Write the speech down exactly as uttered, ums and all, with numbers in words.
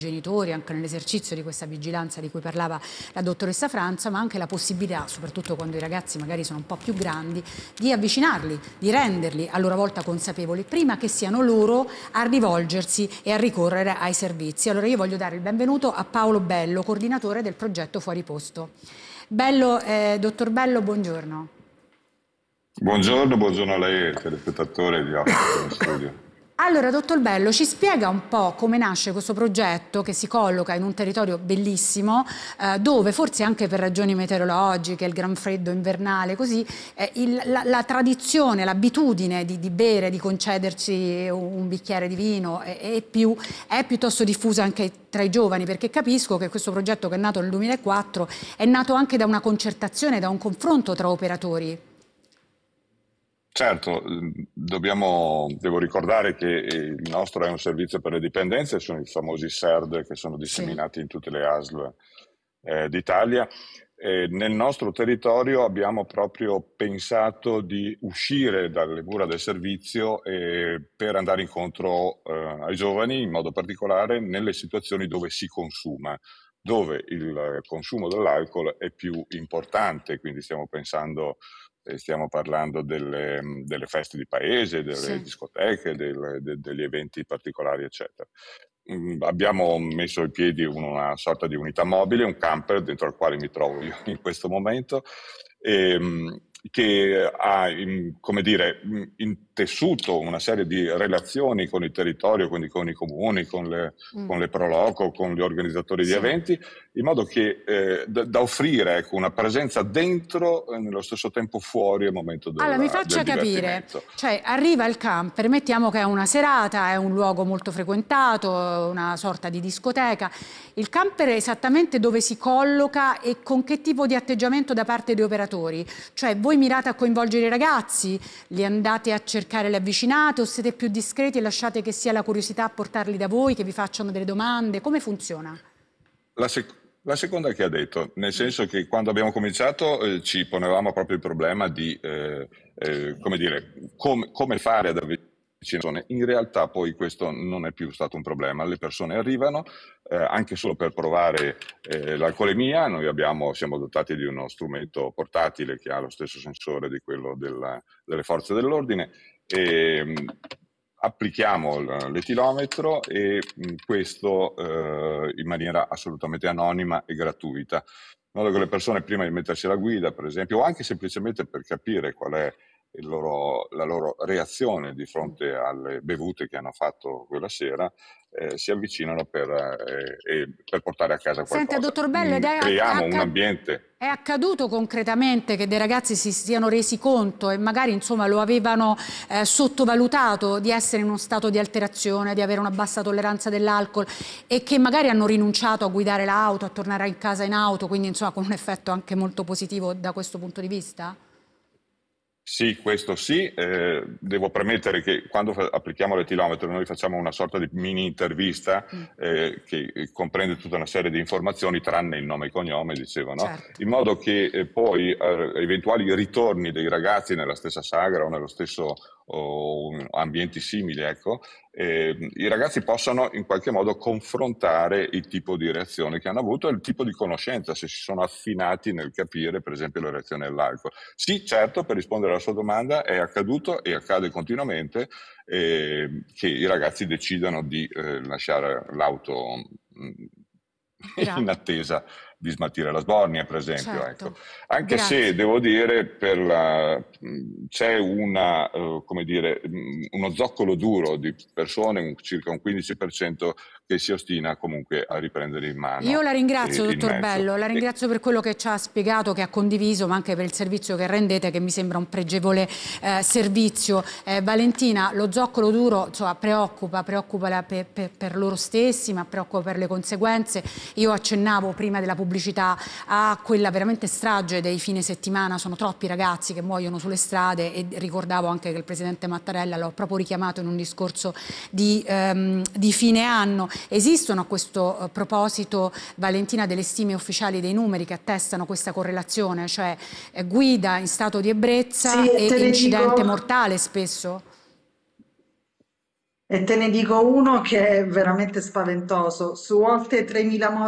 genitori, anche nell'esercizio di questa vigilanza di cui parlava la dottoressa Franza, ma anche la possibilità, soprattutto quando i ragazzi magari sono un po' più grandi, di avvicinarli, di renderli a loro volta consapevoli, prima che siano loro a rivolgersi e a ricorrere ai servizi. Allora io voglio dare il benvenuto a Paolo Bello, coordinatore del progetto Fuori Posto. Bello, eh, dottor Bello, buongiorno. Buongiorno, buongiorno a lei, il telespettatore di Ospite in Studio. Allora, dottor Bello, ci spiega un po' come nasce questo progetto che si colloca in un territorio bellissimo, eh, dove forse anche per ragioni meteorologiche, il gran freddo invernale, così, eh, il, la, la tradizione, l'abitudine di, di bere, di concederci un, un bicchiere di vino e, e più, è piuttosto diffusa anche tra i giovani, perché capisco che questo progetto, che è nato nel duemilaquattro, è nato anche da una concertazione, da un confronto tra operatori. Certo, dobbiamo, devo ricordare che il nostro è un servizio per le dipendenze, sono i famosi S E R D che sono disseminati sì. in tutte le A S L eh, d'Italia. E nel nostro territorio abbiamo proprio pensato di uscire dalle mura del servizio eh, per andare incontro eh, ai giovani, in modo particolare nelle situazioni dove si consuma, dove il consumo dell'alcol è più importante, quindi stiamo pensando Stiamo parlando delle, delle feste di paese, delle sì. discoteche, del, de, degli eventi particolari, eccetera. Mm, abbiamo messo in piedi una sorta di unità mobile, un camper dentro al quale mi trovo io in questo momento, e, che ha, in, come dire, intessuto una serie di relazioni con il territorio, quindi con i comuni, con le, mm. con le Proloco, con gli organizzatori sì. di eventi, in modo che eh, da, da offrire ecco, una presenza dentro e nello stesso tempo fuori al momento del, allora, mi faccia del capire, cioè arriva il camper, mettiamo che è una serata, è un luogo molto frequentato, una sorta di discoteca. Il camper è esattamente dove si colloca e con che tipo di atteggiamento da parte degli operatori? Cioè voi mirate a coinvolgere i ragazzi, li andate a cercare, li avvicinate o siete più discreti e lasciate che sia la curiosità a portarli da voi, che vi facciano delle domande? Come funziona? La seconda La seconda che ha detto, nel senso che quando abbiamo cominciato eh, ci ponevamo proprio il problema di eh, eh, come dire, com come fare ad avvicinare. In realtà poi questo non è più stato un problema, le persone arrivano eh, anche solo per provare eh, l'alcolemia. Noi abbiamo, siamo dotati di uno strumento portatile che ha lo stesso sensore di quello della, delle forze dell'ordine e applichiamo l'etilometro e questo eh, in maniera assolutamente anonima e gratuita, in modo che le persone prima di mettersi alla guida, per esempio, o anche semplicemente per capire qual è il loro, la loro reazione di fronte alle bevute che hanno fatto quella sera, eh, si avvicinano per, eh, per portare a casa qualcosa. Senta, dottor Bello, ed è, creiamo è un ambiente... È accaduto concretamente che dei ragazzi si siano resi conto e magari insomma lo avevano eh, sottovalutato di essere in uno stato di alterazione, di avere una bassa tolleranza dell'alcol e che magari hanno rinunciato a guidare l'auto, a tornare a casa in auto, quindi insomma con un effetto anche molto positivo da questo punto di vista? Sì, questo sì. Eh, devo premettere che quando applichiamo l'etilometro noi facciamo una sorta di mini intervista eh, che comprende tutta una serie di informazioni tranne il nome e cognome, dicevo, no? Certo. In modo che eh, poi eh, eventuali ritorni dei ragazzi nella stessa sagra o nello stesso o ambienti simili, ecco, eh, i ragazzi possano in qualche modo confrontare il tipo di reazione che hanno avuto e il tipo di conoscenza, se si sono affinati nel capire per esempio la reazione all'alcol. Sì, certo, per rispondere alla sua domanda, è accaduto e accade continuamente eh, che i ragazzi decidano di eh, lasciare l'auto in attesa di smaltire la sbornia, per esempio. Certo. Ecco. Anche Grazie. se devo dire per la, c'è una, uh, come dire, uno zoccolo duro di persone, un, circa un quindici per cento che si ostina comunque a riprendere in mano. Io la ringrazio, dottor Bello, la ringrazio per quello che ci ha spiegato, che ha condiviso, ma anche per il servizio che rendete, che mi sembra un pregevole eh, servizio. Eh, Valentina, lo zoccolo duro insomma, preoccupa, preoccupa la, per, per, per loro stessi, ma preoccupa per le conseguenze. Io accennavo prima della pubblicità a quella veramente strage dei fine settimana, sono troppi ragazzi che muoiono sulle strade e ricordavo anche che il presidente Mattarella l'ho proprio richiamato in un discorso di, ehm, di fine anno. Esistono a questo uh, proposito, Valentina, delle stime ufficiali dei numeri che attestano questa correlazione, cioè eh, guida in stato di ebbrezza sì, e incidente dico... mortale spesso? E te ne dico uno che è veramente spaventoso. Su oltre tremila morti